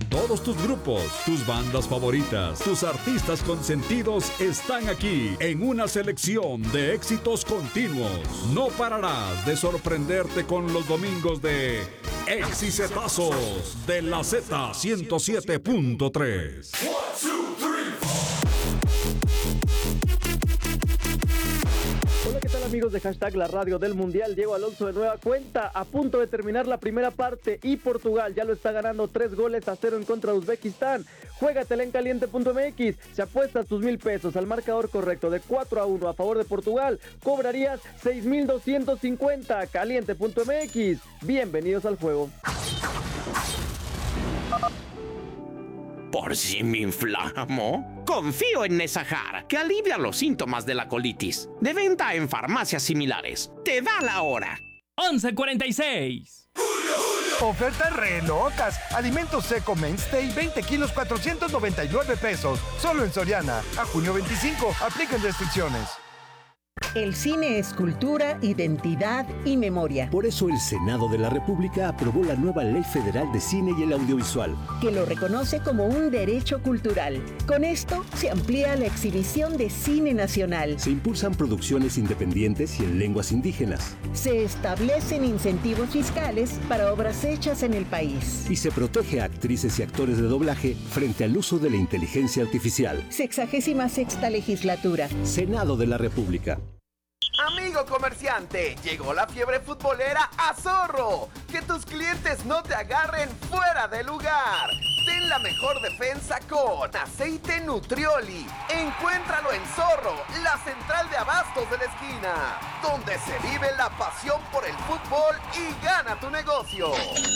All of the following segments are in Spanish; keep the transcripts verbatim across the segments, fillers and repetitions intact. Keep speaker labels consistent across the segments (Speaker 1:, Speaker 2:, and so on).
Speaker 1: Todos tus grupos, tus bandas favoritas, tus artistas consentidos están aquí en una selección de éxitos continuos. No pararás de sorprenderte con los domingos de Exicetazos de la Z ciento siete punto tres.
Speaker 2: Hola, ¿qué tal amigos de Hashtag La Radio del Mundial? Diego Alonso de nueva cuenta, a punto de terminar la primera parte y Portugal ya lo está ganando tres goles a cero en contra de Uzbekistán. Juégatela en caliente punto m x, si apuestas tus mil pesos al marcador correcto de cuatro a uno a favor de Portugal, cobrarías seis mil doscientos cincuenta. caliente punto m x, bienvenidos al juego.
Speaker 3: ¿Por si me inflamo? Confío en Nesajar, que alivia los síntomas de la colitis. De venta en farmacias similares. Te da la hora.
Speaker 4: once cuarenta y seis.
Speaker 5: Ofertas re locas. Alimento seco Mainstay, veinte kilos, cuatrocientos noventa y nueve pesos. Solo en Soriana. A junio veinticinco. Apliquen restricciones.
Speaker 6: El cine es cultura, identidad y memoria.
Speaker 7: Por eso el Senado de la República aprobó la nueva Ley Federal de Cine y el Audiovisual,
Speaker 6: que lo reconoce como un derecho cultural. Con esto se amplía la exhibición de cine nacional.
Speaker 7: Se impulsan producciones independientes y en lenguas indígenas.
Speaker 6: Se establecen incentivos fiscales para obras hechas en el país.
Speaker 7: Y se protege a actrices y actores de doblaje frente al uso de la inteligencia artificial.
Speaker 6: Sexagésima sexta legislatura.
Speaker 7: Senado de la República.
Speaker 8: Amigo comerciante, llegó la fiebre futbolera a Zorro. Que tus clientes no te agarren fuera de lugar. Ten la mejor defensa con aceite Nutrioli. Encuéntralo en Zorro, la central de abastos de la esquina, donde se vive la pasión por el fútbol y gana tu negocio.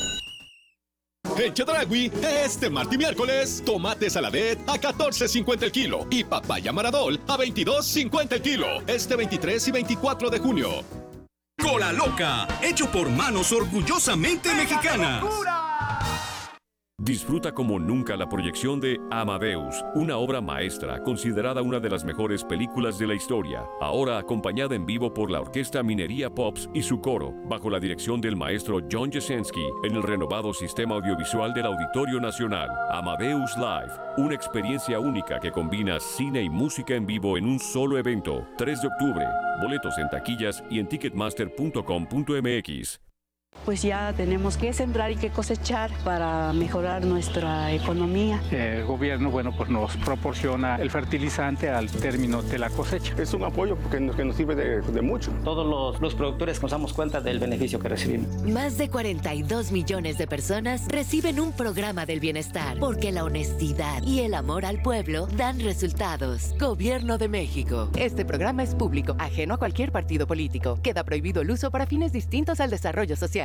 Speaker 9: En Chedraui, este martes y miércoles, tomate saladet a catorce cincuenta el kilo y papaya maradol a veintidós cincuenta el kilo. Este veintitrés y veinticuatro de junio.
Speaker 10: Cola Loca, hecho por manos orgullosamente mexicanas.
Speaker 11: Disfruta como nunca la proyección de Amadeus, una obra maestra considerada una de las mejores películas de la historia, ahora acompañada en vivo por la Orquesta Minería Pops y su coro, bajo la dirección del maestro John Jasenski, en el renovado sistema audiovisual del Auditorio Nacional. Amadeus Live, una experiencia única que combina cine y música en vivo en un solo evento. tres de octubre, boletos en taquillas y en ticketmaster punto com punto m x.
Speaker 12: Pues ya tenemos que sembrar y que cosechar para mejorar nuestra economía.
Speaker 13: El gobierno, bueno, pues nos proporciona el fertilizante al término de la cosecha.
Speaker 14: Es un apoyo que nos, que nos sirve de, de mucho.
Speaker 15: Todos los, los productores nos damos cuenta del beneficio que recibimos.
Speaker 16: Más de cuarenta y dos millones de personas reciben un programa del bienestar, porque la honestidad y el amor al pueblo dan resultados. Gobierno de México.
Speaker 17: Este programa es público, ajeno a cualquier partido político. Queda prohibido el uso para fines distintos al desarrollo social.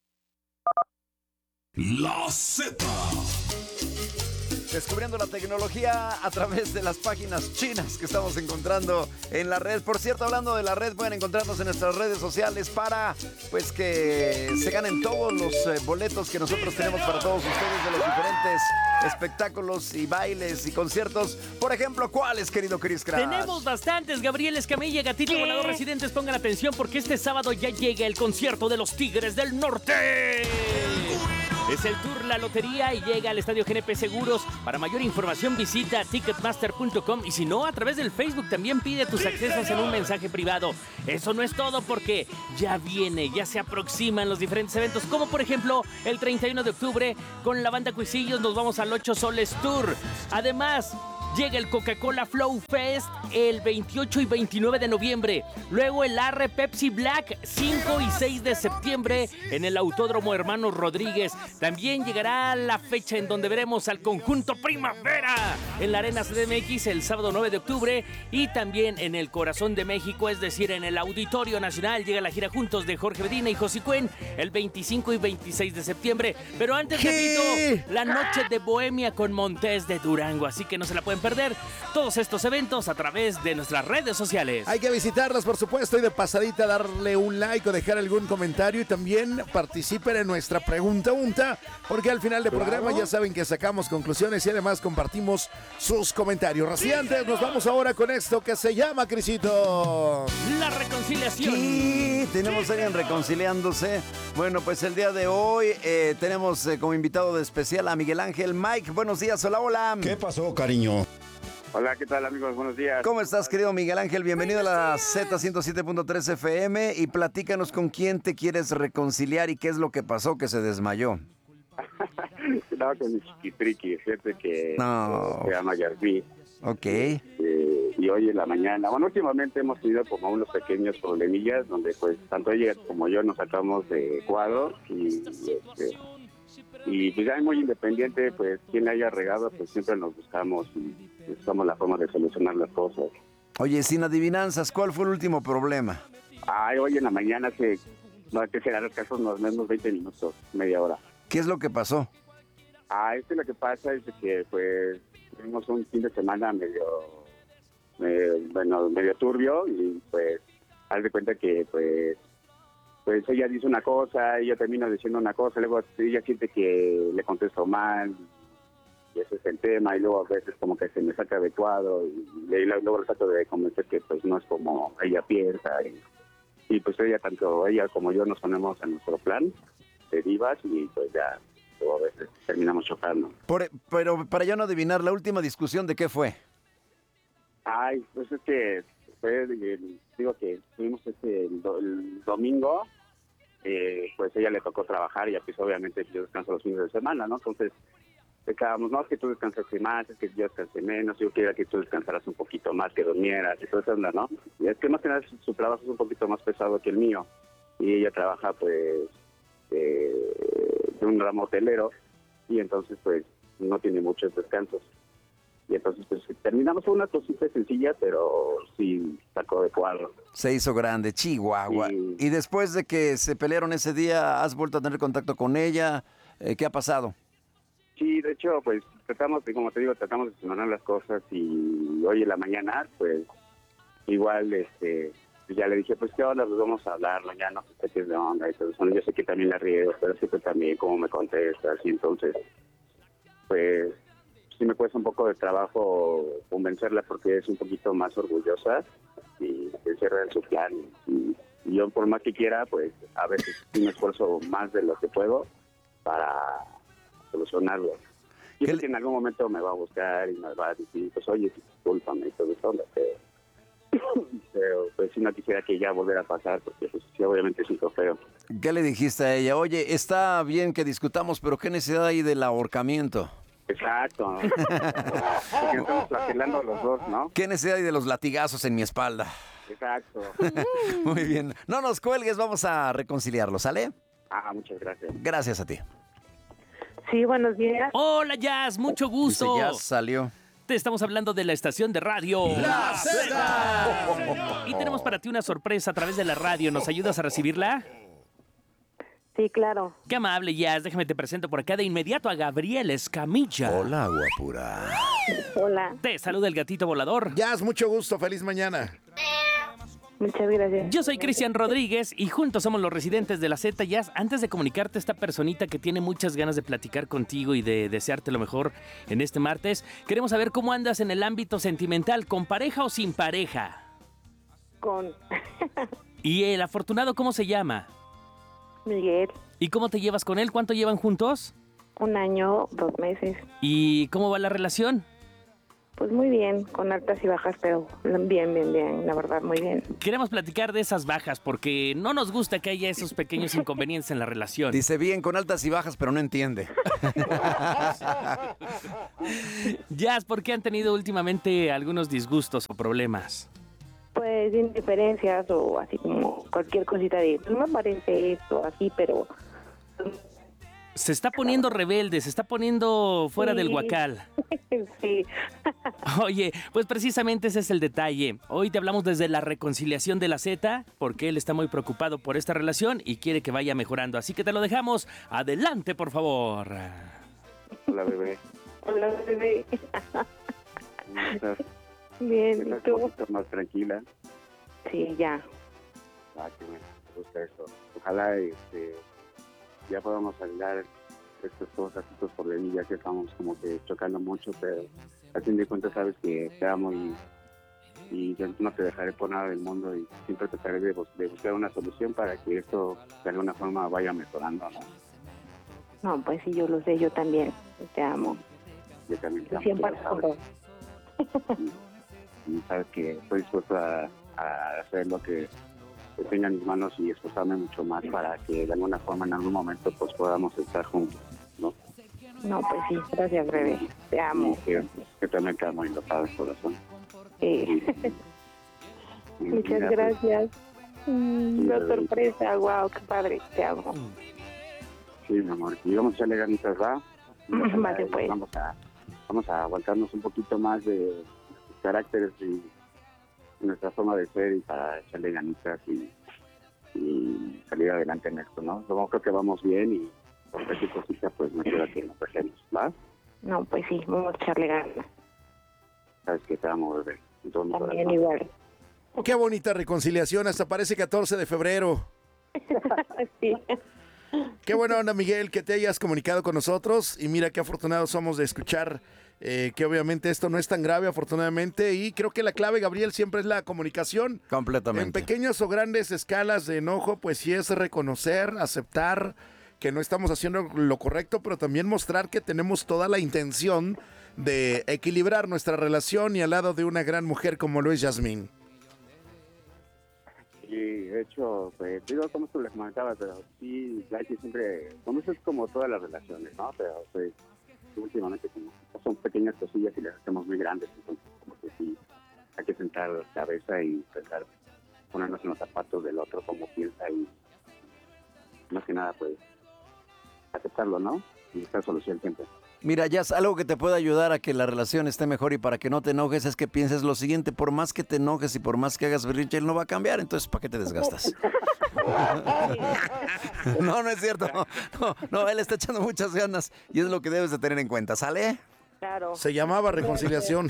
Speaker 10: La Z.
Speaker 18: Descubriendo la tecnología a través de las páginas chinas que estamos encontrando en la red. Por cierto, hablando de la red, pueden encontrarnos en nuestras redes sociales para pues que se ganen todos los eh, boletos que nosotros tenemos para todos ustedes de los diferentes espectáculos y bailes y conciertos. Por ejemplo, ¿cuáles, querido Chris Crash?
Speaker 4: Tenemos bastantes. Gabriel Escamilla, Gatito y Volador Residentes, pongan atención porque este sábado ya llega el concierto de los Tigres del Norte. Es el tour La Lotería y llega al Estadio G N P Seguros. Para mayor información visita ticketmaster punto com y si no, a través del Facebook también pide tus accesos en un mensaje privado. Eso no es todo porque ya viene, ya se aproximan los diferentes eventos, como por ejemplo el treinta y uno de octubre con la banda Cuisillos nos vamos al Ocho Soles Tour. Además, llega el Coca-Cola Flow Fest el veintiocho y veintinueve de noviembre. Luego el Arre Pepsi Black cinco y seis de septiembre en el Autódromo Hermanos Rodríguez. También llegará la fecha en donde veremos al conjunto Primavera en la Arena C D M X el sábado nueve de octubre y también en el corazón de México, es decir, en el Auditorio Nacional. Llega la gira juntos de Jorge Medina y Josicuen el veinticinco y veintiséis de septiembre. Pero antes, repito, la noche de Bohemia con Montés de Durango, así que no se la pueden perder. perder todos estos eventos a través de nuestras redes sociales.
Speaker 19: Hay que visitarlas, por supuesto, y de pasadita darle un like o dejar algún comentario, y también participen en nuestra pregunta unta, porque al final del
Speaker 18: Claro.
Speaker 19: programa ya saben que sacamos conclusiones y además compartimos sus comentarios. Recientes, nos vamos ahora con esto que se llama, Crisito,
Speaker 4: la reconciliación.
Speaker 18: Sí, tenemos a alguien reconciliándose. Bueno, pues el día de hoy eh, tenemos eh, como invitado de especial a Miguel Ángel. Mike, buenos días, hola, hola.
Speaker 20: ¿Qué pasó, cariño?
Speaker 21: Hola, ¿qué tal, amigos? Buenos días.
Speaker 18: ¿Cómo estás, querido Miguel Ángel? Bienvenido a la Z ciento siete punto tres F M y platícanos con quién te quieres reconciliar y qué es lo que pasó que se desmayó.
Speaker 21: Estaba con mi chiquitriqui, fíjate que
Speaker 18: No.
Speaker 21: se llama Yarbi.
Speaker 18: Ok.
Speaker 21: Eh, y hoy en la mañana, bueno, últimamente hemos tenido como unos pequeños problemillas donde pues tanto ella como yo nos sacamos de cuadro y este, y pues ya es muy independiente, pues quien la haya regado, pues siempre nos buscamos y buscamos la forma de solucionar las cosas.
Speaker 18: Oye, sin adivinanzas, ¿cuál fue el último problema?
Speaker 21: Ay, hoy en la mañana hace, no, que será los casos, unos menos veinte minutos, media hora.
Speaker 18: ¿Qué es lo que pasó?
Speaker 21: Ah, este lo que pasa es que pues tuvimos un fin de semana medio, eh, bueno, medio turbio y pues haz de cuenta que pues pues ella dice una cosa y yo termino diciendo una cosa, luego ella siente que le contesto mal y ese es el tema y luego a veces como que se me saca de cuadro y, y luego le trato de convencer que pues no es como ella piensa y, y pues ella, tanto ella como yo nos ponemos en nuestro plan de divas y pues ya luego a veces terminamos chocando.
Speaker 18: Por- pero para yo no adivinar, la última discusión, ¿de qué fue?
Speaker 21: Ay, pues es que fue, el- digo que tuvimos este el, do- el domingo, eh, pues ella le tocó trabajar y pues obviamente yo descanso los fines de semana, ¿no? Entonces, estábamos, no, es que tú descansaste más, es que yo descansé menos, yo quería que tú descansaras un poquito más, que durmieras y todo eso, ¿no? Y es que más que nada su, su trabajo es un poquito más pesado que el mío y ella trabaja pues eh, de un ramo hotelero y entonces pues no tiene muchos descansos. Y entonces pues terminamos con una cosita sencilla, pero sí sacó de cuadro.
Speaker 18: Se hizo grande, Chihuahua.
Speaker 21: Sí.
Speaker 18: Y después de que se pelearon ese día, ¿has vuelto a tener contacto con ella? Eh, ¿Qué ha pasado?
Speaker 21: Sí, de hecho, pues tratamos, de, como te digo, tratamos de solucionar las cosas y hoy en la mañana, pues igual, este, pues, ya le dije, pues qué onda, pues vamos a hablarlo, ya no sé qué es de onda y todo eso. Yo sé que también la riego, pero siempre también cómo me contestas y entonces, pues sí me cuesta un poco de trabajo convencerla porque es un poquito más orgullosa y se cierra en su plan y, y yo por más que quiera, pues a veces sí me esfuerzo más de lo que puedo para solucionarlo. Yo sé que en algún momento me va a buscar y me va a decir, pues oye, discúlpame y todo eso, pero, pero pues sí no quisiera que ya volviera a pasar porque pues sí, obviamente es un trofeo.
Speaker 18: ¿Qué le dijiste a ella? Oye, está bien que discutamos, pero ¿qué necesidad hay del ahorcamiento?
Speaker 21: Exacto, ¿no? Porque estamos flagelando los dos, ¿no?
Speaker 18: ¿Qué necesidad hay de los latigazos en mi espalda?
Speaker 21: Exacto.
Speaker 18: Muy bien. No nos cuelgues, vamos a reconciliarlo, ¿sale?
Speaker 21: Ah, muchas gracias.
Speaker 18: Gracias a ti.
Speaker 22: Sí, buenos días.
Speaker 4: Hola, Jazz, mucho gusto.
Speaker 18: Dice, ya salió.
Speaker 4: Te estamos hablando de la estación de radio
Speaker 18: La
Speaker 4: Z. Y tenemos para ti una sorpresa a través de la radio. ¿Nos ayudas a recibirla?
Speaker 22: Sí, claro.
Speaker 4: Qué amable, Jazz. Déjame te presento por acá de inmediato a Gabriel Escamilla.
Speaker 19: Hola, guapura.
Speaker 22: Hola.
Speaker 4: Te saluda el gatito volador.
Speaker 19: Jazz, mucho gusto, feliz mañana.
Speaker 22: Muchas gracias.
Speaker 4: Yo soy Cristian Rodríguez y juntos somos los residentes de la Z. Jazz, antes de comunicarte a esta personita que tiene muchas ganas de platicar contigo y de desearte lo mejor en este martes, queremos saber cómo andas en el ámbito sentimental, ¿con pareja o sin pareja?
Speaker 22: Con
Speaker 4: ¿Y el afortunado cómo se llama?
Speaker 22: Miguel.
Speaker 4: ¿Y cómo te llevas con él? ¿Cuánto llevan juntos?
Speaker 22: Un año, dos meses.
Speaker 4: ¿Y cómo va la relación?
Speaker 22: Pues muy bien, con altas y bajas, pero bien, bien, bien, la verdad, muy bien.
Speaker 4: Queremos platicar de esas bajas porque no nos gusta que haya esos pequeños inconvenientes en la relación.
Speaker 18: Dice bien, con altas y bajas, pero no entiende.
Speaker 4: Jazz, ¿por qué han tenido últimamente algunos disgustos o problemas?
Speaker 22: Pues indiferencias o así como cualquier cosita de, no me parece esto, así, pero...
Speaker 4: Se está poniendo rebelde, se está poniendo fuera
Speaker 22: Sí.
Speaker 4: del huacal.
Speaker 22: Sí.
Speaker 4: Oye, pues precisamente ese es el detalle. Hoy te hablamos desde la reconciliación de la Z, porque él está muy preocupado por esta relación y quiere que vaya mejorando. Así que te lo dejamos. Adelante, por favor.
Speaker 21: Hola, bebé.
Speaker 22: Hola, bebé.
Speaker 21: Estás,
Speaker 22: Bien,
Speaker 21: estás
Speaker 22: ¿y
Speaker 21: un
Speaker 22: tú?
Speaker 21: poquito más tranquila.
Speaker 22: Sí, ya.
Speaker 21: Ah, qué bueno, me gusta eso. Ojalá este, ya podamos arreglar estas cosas, estos problemillas que estamos como que chocando mucho, pero a fin de cuentas sabes que te amo y, y yo no te dejaré por nada del mundo y siempre trataré de, bus- de buscar una solución para que esto de alguna forma vaya mejorando, ¿no?
Speaker 22: No, pues sí, yo lo sé, yo también. Te amo.
Speaker 21: Yo también te amo,
Speaker 22: Siempre
Speaker 21: tú lo sabes. Y sabes que estoy dispuesto a, a hacer lo que que tenga en mis manos y esforzarme mucho más para que de alguna forma en algún momento pues podamos estar juntos, ¿no?
Speaker 22: No, pues sí, gracias, bebé. Te amo.
Speaker 21: Que, que también te amo y lo sabes, corazón.
Speaker 22: Sí.
Speaker 21: Y- y
Speaker 22: Muchas
Speaker 21: mira, pues,
Speaker 22: gracias. Mm,
Speaker 21: Sí,
Speaker 22: la
Speaker 21: bebé.
Speaker 22: sorpresa, wow, qué padre. Te amo.
Speaker 21: sí, mi amor. Y vamos a echarle ganitas, ¿va? Y ojalá
Speaker 22: Vale,
Speaker 21: y
Speaker 22: pues.
Speaker 21: Vamos a, vamos a aguantarnos un poquito más de nuestros caracteres y nuestra forma de ser y para echarle ganitas y, y salir adelante en esto, ¿no? Yo creo que vamos bien y por cualquier cosita pues me queda que nos dejemos, ¿va?
Speaker 22: No, pues sí, vamos a echarle ganas.
Speaker 21: Sabes que te amo, bebé. En todo mi
Speaker 22: También
Speaker 21: corazón.
Speaker 22: igual.
Speaker 19: Qué bonita reconciliación, hasta parece catorce de febrero.
Speaker 22: Sí.
Speaker 19: Qué buena onda, Miguel, que te hayas comunicado con nosotros y mira qué afortunados somos de escuchar eh, que obviamente esto no es tan grave, afortunadamente, y creo que la clave, Gabriel, siempre es la comunicación.
Speaker 18: Completamente.
Speaker 19: En pequeñas o grandes escalas de enojo, pues sí es reconocer, aceptar que no estamos haciendo lo correcto, pero también mostrar que tenemos toda la intención de equilibrar nuestra relación y al lado de una gran mujer como lo es Yasmín.
Speaker 21: Y de hecho, pues digo como tú les comentaba, pero sí, ya que siempre, como eso es como todas las relaciones, ¿no? Pero pues últimamente como son pequeñas cosillas y las hacemos muy grandes, entonces como que sí, hay que sentar la cabeza y pensar, ponernos en los zapatos del otro, como piensa y más que nada pues aceptarlo, ¿no? Y buscar solución siempre.
Speaker 18: Mira, ya algo que te puede ayudar a que la relación esté mejor y para que no te enojes es que pienses lo siguiente: por más que te enojes y por más que hagas berrinche, él no va a cambiar, entonces ¿para qué te desgastas? No, no es cierto. No, no, él está echando muchas ganas y es lo que debes de tener en cuenta, ¿sale?
Speaker 22: Claro.
Speaker 19: Se llamaba reconciliación.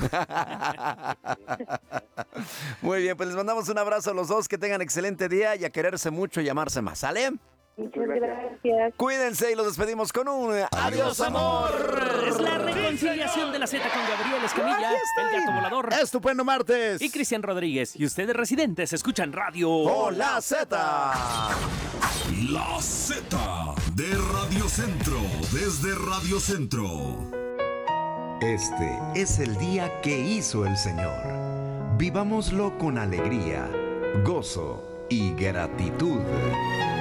Speaker 18: Muy bien, pues les mandamos un abrazo a los dos, que tengan excelente día y a quererse mucho y amarse más, ¿sale?
Speaker 22: Muchas gracias.
Speaker 18: Cuídense y los despedimos con un
Speaker 4: ¡Adiós, amor! Es la reconciliación de la Z con Gabriel Escamilla, el gato volador.
Speaker 19: ¡Estupendo martes!
Speaker 4: Y Cristian Rodríguez. Y ustedes, residentes, escuchan radio.
Speaker 18: ¡Hola, Z!
Speaker 10: La Z de Radio Centro, desde Radio Centro.
Speaker 1: Este es el día que hizo el Señor. Vivámoslo con alegría, gozo y gratitud.